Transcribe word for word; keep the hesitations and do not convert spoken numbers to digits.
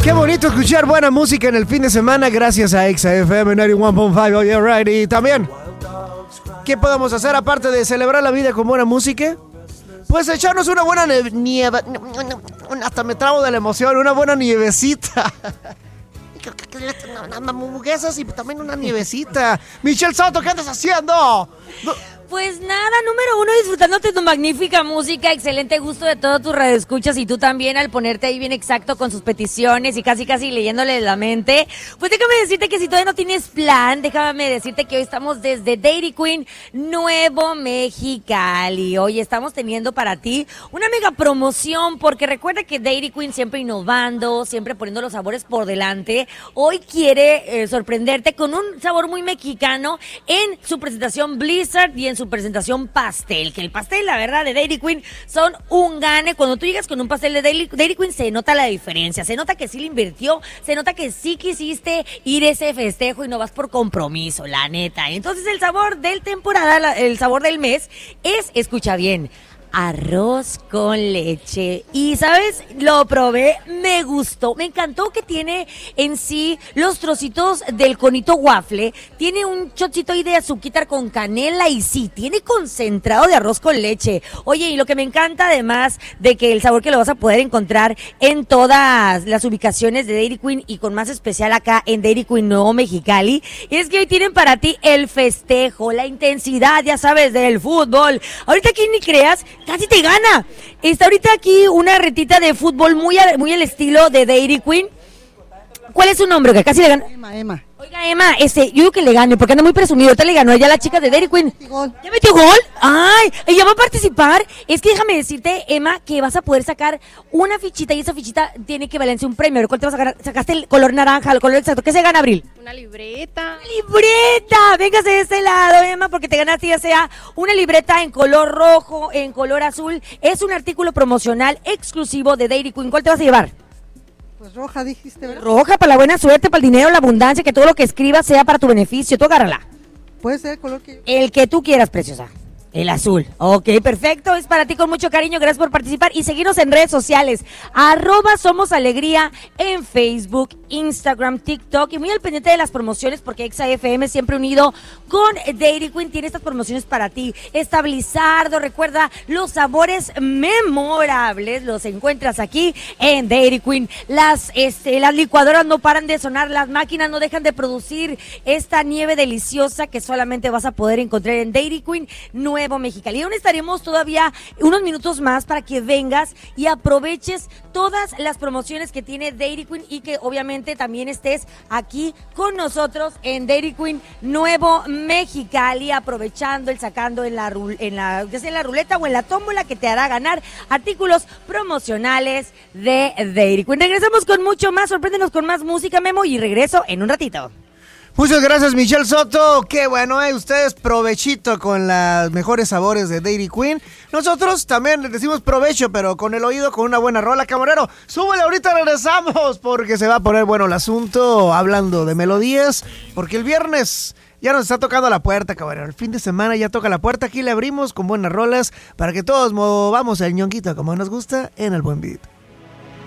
Qué bonito escuchar buena música en el fin de semana gracias a Exa F M noventa y uno punto cinco. Oh, yeah, right. Y también, ¿qué podemos hacer aparte de celebrar la vida con buena música? Pues echarnos una buena nieve. Hasta me trabo de la emoción. Una buena nievecita. Hamburguesas y también una nievecita. Michelle Soto, ¿qué andas haciendo? Pues nada, número uno, disfrutándote tu magnífica música, excelente gusto de todos tus radioescuchas y tú también al ponerte ahí bien exacto con sus peticiones y casi casi leyéndole la mente. Pues déjame decirte que si todavía no tienes plan, déjame decirte que hoy estamos desde Dairy Queen Nuevo Mexicali. Hoy estamos teniendo para ti una mega promoción porque recuerda que Dairy Queen siempre innovando, siempre poniendo los sabores por delante. Hoy quiere eh, sorprenderte con un sabor muy mexicano en su presentación Blizzard y en su presentación pastel, que el pastel, la verdad, de Dairy Queen son un gane. Cuando tú llegas con un pastel de Dairy, Dairy Queen se nota la diferencia, se nota que sí le invirtió, se nota que sí quisiste ir a ese festejo y no vas por compromiso, la neta. Entonces el sabor del temporada, el sabor del mes es, escucha bien, arroz con leche. Y, ¿sabes? Lo probé, me gustó, me encantó que tiene en sí los trocitos del conito waffle, tiene un chocito ahí de azuquitar con canela y sí, tiene concentrado de arroz con leche. Oye, y lo que me encanta además de que el sabor que lo vas a poder encontrar en todas las ubicaciones de Dairy Queen y con más especial acá en Dairy Queen Nuevo Mexicali, es que hoy tienen para ti el festejo, la intensidad, ya sabes, del fútbol. Ahorita aquí ni creas, casi te gana. Está ahorita aquí una retita de fútbol muy, a, muy al estilo de Dairy Queen. ¿Cuál es su nombre? Que casi le gana. Emma, Emma. Oiga, Emma, este, yo digo que le gane, porque anda muy presumido. Ahorita le ganó ella la chica de Dairy Queen. Gol. ¿Ya metió gol? ¡Ay! Ella va a participar. Es que déjame decirte, Emma, que vas a poder sacar una fichita y esa fichita tiene que valerse un premio. ¿Cuál te vas a ganar? Sacaste el color naranja, el color exacto. ¿Qué se gana, Abril? Una libreta. ¡Una libreta! Véngase de este lado, Emma, porque te ganaste ya sea una libreta en color rojo, en color azul. Es un artículo promocional exclusivo de Dairy Queen. ¿Cuál te vas a llevar? Pues roja, dijiste, ¿verdad? Roja, para la buena suerte, para el dinero, la abundancia, que todo lo que escribas sea para tu beneficio. Tú agárrala. Puede ser el color que... El que tú quieras, preciosa. El azul. Ok, perfecto. Es para ti con mucho cariño. Gracias por participar y seguirnos en redes sociales. Arroba Somos Alegría en Facebook, Instagram, TikTok. Y muy al pendiente de las promociones porque Exa F M siempre unido con Dairy Queen tiene estas promociones para ti. Estabilizardo, recuerda, los sabores memorables los encuentras aquí en Dairy Queen. Las, este, las licuadoras no paran de sonar, las máquinas no dejan de producir esta nieve deliciosa que solamente vas a poder encontrar en Dairy Queen Nuevo Mexicali. Aún estaremos todavía unos minutos más para que vengas y aproveches todas las promociones que tiene Dairy Queen y que obviamente también estés aquí con nosotros en Dairy Queen Nuevo Mexicali, aprovechando el sacando en la, en la, ya sea en la ruleta o en la tómbola que te hará ganar artículos promocionales de Dairy Queen. Regresamos con mucho más, sorpréndenos con más música, Memo, y regreso en un ratito. Muchas gracias, Michelle Soto. Qué bueno, eh. Ustedes provechito con los mejores sabores de Dairy Queen. Nosotros también les decimos provecho, pero con el oído, con una buena rola. Camarero, súbele, ahorita regresamos, porque se va a poner bueno el asunto, hablando de melodías, porque el viernes ya nos está tocando la puerta, camarero. El fin de semana ya toca la puerta. Aquí le abrimos con buenas rolas para que todos movamos el ñonquito como nos gusta en el buen beat.